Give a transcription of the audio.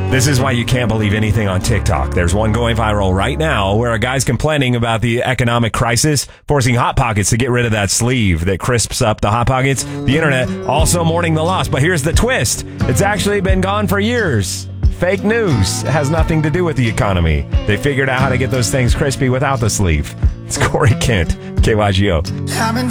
This is why you can't believe anything on TikTok. There's one going viral right now where a guy's complaining about the economic crisis, forcing Hot Pockets to get rid of that sleeve that crisps up the Hot Pockets. The internet also mourning the loss. But here's the twist. It's actually been gone for years. Fake news. It has nothing to do with the economy. They figured out how to get those things crispy without the sleeve. It's Corey Kent, KYGO.